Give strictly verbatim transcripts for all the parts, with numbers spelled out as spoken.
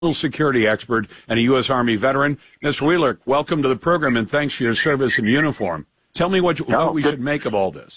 security expert and a U S. Army veteran. Mister Wheeler, welcome to the program, and thanks for your service in uniform. Tell me what, you, no, what we should make of all this.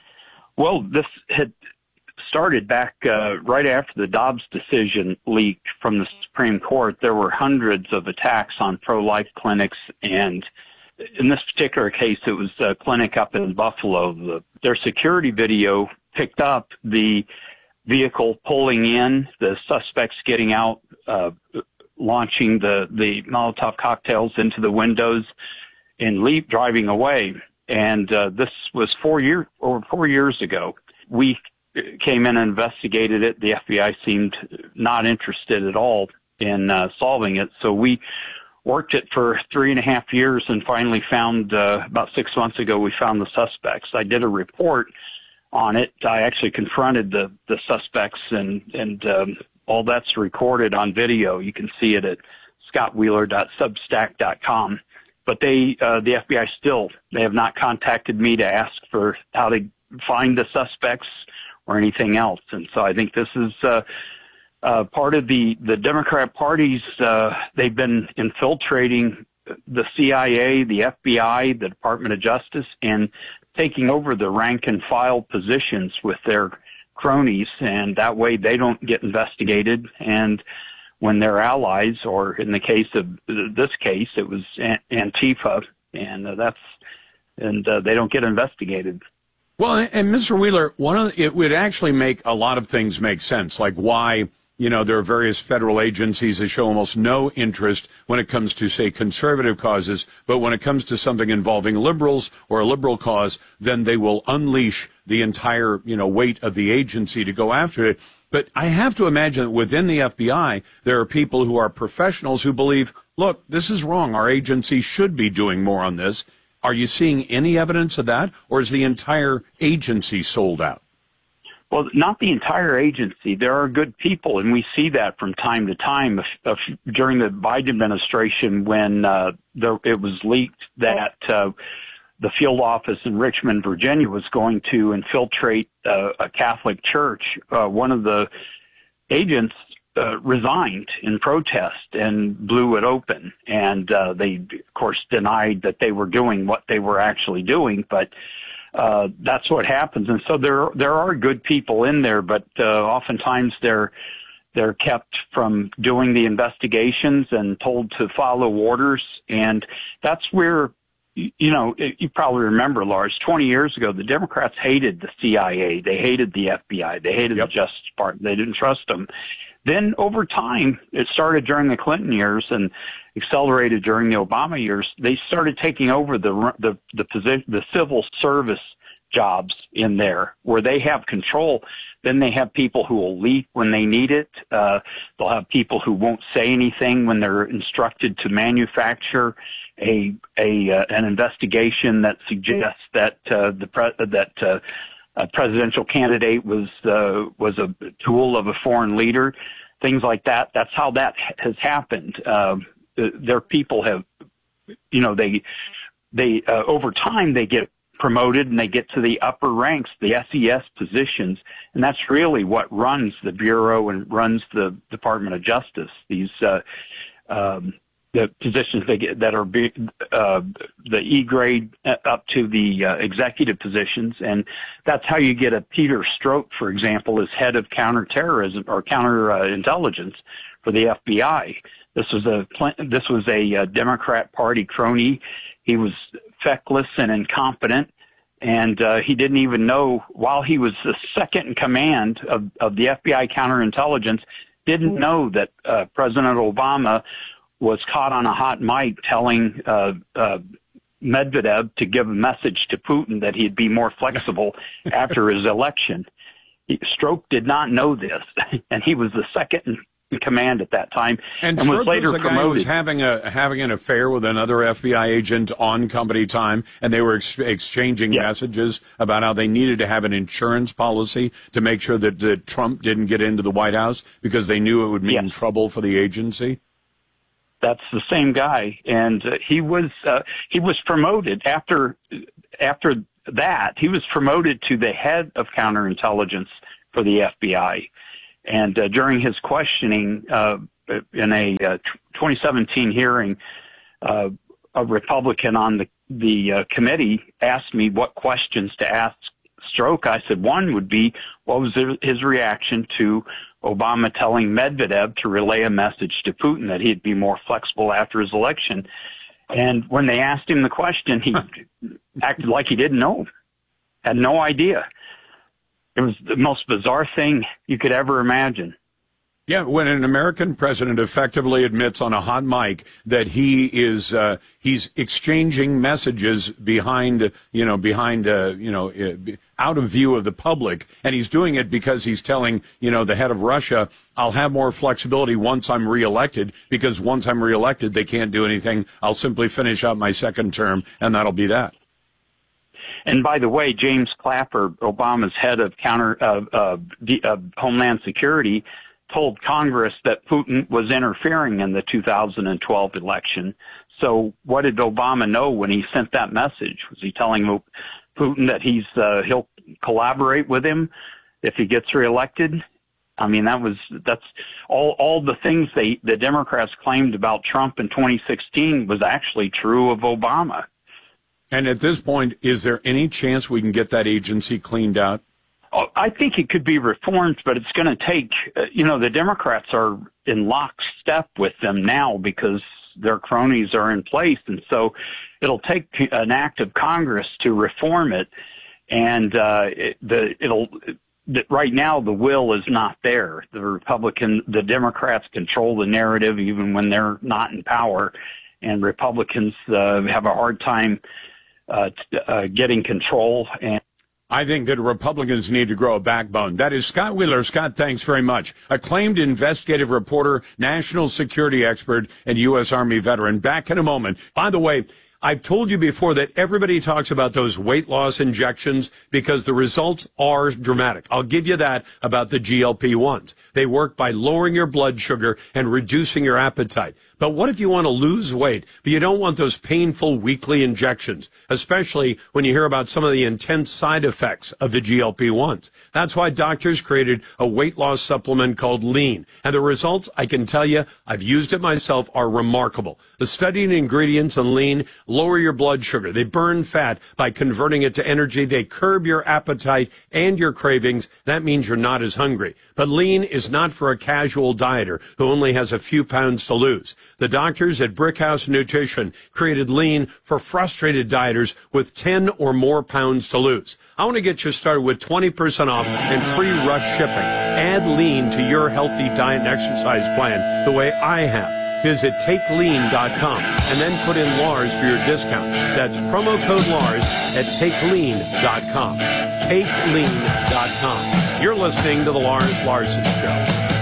Well, this had started back uh, right after the Dobbs decision leaked from the Supreme Court. There were hundreds of attacks on pro-life clinics, and in this particular case, it was a clinic up in Buffalo. The, their security video picked up the vehicle pulling in, the suspects getting out, uh, launching the, the Molotov cocktails into the windows and leap driving away. And, uh, this was four years, or four years ago. We came in and investigated it. The F B I seemed not interested at all in, uh, solving it. So we worked it for three and a half years and finally found, uh, about six months ago, we found the suspects. I did a report on it. I actually confronted the, the suspects, and, and um, all that's recorded on video. You can see it at scott wheeler dot substack dot com. But they, uh, the F B I still, they have not contacted me to ask for how to find the suspects or anything else. And so I think this is uh, uh, part of the, the Democrat parties. Uh, they've been infiltrating the C I A, the F B I, the Department of Justice, and taking over the rank and file positions with their cronies, and that way they don't get investigated. And when their allies, or in the case of this case, it was Antifa, and uh, that's, and uh, they don't get investigated. Well, and Mister Wheeler, one of the, it would actually make a lot of things make sense, like why, you know, there are various federal agencies that show almost no interest when it comes to, say, conservative causes, but when it comes to something involving liberals or a liberal cause, then they will unleash the entire, you know, weight of the agency to go after it. But I have to imagine that within the F B I, there are people who are professionals who believe, look, this is wrong. Our agency should be doing more on this. Are you seeing any evidence of that, or is the entire agency sold out? Well, not the entire agency. There are good people, and we see that from time to time. If, if, during the Biden administration, when uh, there, it was leaked that uh, the field office in Richmond, Virginia, was going to infiltrate uh, a Catholic church, uh, one of the agents uh, resigned in protest and blew it open. And uh, they, of course, denied that they were doing what they were actually doing, but Uh, that's what happens. And so there, there are good people in there, but, uh, oftentimes they're, they're kept from doing the investigations and told to follow orders. And that's where, you know, you probably remember, Lars, twenty years ago, the Democrats hated the C I A. They hated the F B I. They hated yep. the Justice Department. They didn't trust them. Then over time, it started during the Clinton years and accelerated during the Obama years. They started taking over the the the position, the civil service jobs in there, where they have control. Then they have people who will leak when they need it. Uh, they'll have people who won't say anything when they're instructed to manufacture a a uh, an investigation that suggests that uh, the pre- that uh, a presidential candidate was uh, was a tool of a foreign leader, things like that. That's how that has happened. Uh, their people have, you know, they they uh, over time they get promoted and they get to the upper ranks, the S E S positions, and that's really what runs the Bureau and runs the Department of Justice. These uh, um, the positions they get that are uh, the E grade up to the uh, executive positions, and that's how you get a Peter Strzok, for example, as head of counterterrorism or counterintelligence for the F B I. This was a this was a, a Democrat Party crony. He was feckless and incompetent, and uh, he didn't even know, while he was the second in command of, of the F B I counterintelligence, didn't know that uh, President Obama was caught on a hot mic telling uh, uh, Medvedev to give a message to Putin that he'd be more flexible after his election. He, Strzok did not know this, and he was the second in in command at that time, and, and was later was the promoted. Guy who was having a having an affair with another F B I agent on company time, and they were ex- exchanging yes. messages about how they needed to have an insurance policy to make sure that, that Trump didn't get into the White House because they knew it would mean yes. trouble for the agency. That's the same guy, and uh, he was uh, he was promoted after after that. He was promoted to the head of counterintelligence for the F B I. And uh, during his questioning, uh, in a uh, twenty seventeen hearing, uh, a Republican on the, the uh, committee asked me what questions to ask Strzok. I said one would be, what was his reaction to Obama telling Medvedev to relay a message to Putin that he'd be more flexible after his election? And when they asked him the question, he acted like he didn't know, had no idea. It was the most bizarre thing you could ever imagine. Yeah, when an American president effectively admits on a hot mic that he is uh, he's exchanging messages behind, you know, behind, uh, you know, uh, out of view of the public, and he's doing it because he's telling, you know, the head of Russia, I'll have more flexibility once I'm reelected, because once I'm reelected, they can't do anything. I'll simply finish out my second term, and that'll be that. And by the way, James Clapper, Obama's head of counter uh, uh, uh, Homeland Security, told Congress that Putin was interfering in the two thousand twelve election. So what did Obama know when he sent that message? Was he telling Putin that he's uh, he'll collaborate with him if he gets reelected? I mean, that was that's all all the things they the Democrats claimed about Trump in twenty sixteen was actually true of Obama. And at this point, is there any chance we can get that agency cleaned out? I think it could be reformed, but it's going to take, uh, you know, the Democrats are in lockstep with them now because their cronies are in place. And so it'll take an act of Congress to reform it. And uh, it, the, it'll the, right now, the will is not there. The Republican, the Democrats control the narrative even when they're not in power. And Republicans uh, have a hard time uh, t- uh, getting control. And I think that Republicans need to grow a backbone. That is Scott Wheeler. Scott, thanks very much. Acclaimed investigative reporter, national security expert, and U S Army veteran. Back in a moment. By the way, I've told you before that everybody talks about those weight loss injections because the results are dramatic. I'll give you that about the G L P ones. They work by lowering your blood sugar and reducing your appetite. But what if you want to lose weight, but you don't want those painful weekly injections, especially when you hear about some of the intense side effects of the G L P ones? That's why doctors created a weight loss supplement called Lean. And the results, I can tell you, I've used it myself, are remarkable. The studied ingredients in Lean lower your blood sugar. They burn fat by converting it to energy. They curb your appetite and your cravings. That means you're not as hungry. But Lean is not for a casual dieter who only has a few pounds to lose. The doctors at Brickhouse Nutrition created Lean for frustrated dieters with ten or more pounds to lose. I want to get you started with twenty percent off and free rush shipping. Add Lean to your healthy diet and exercise plan the way I have. Visit take lean dot com and then put in Lars for your discount. That's promo code Lars at take lean dot com. take lean dot com. You're listening to The Lars Larson Show.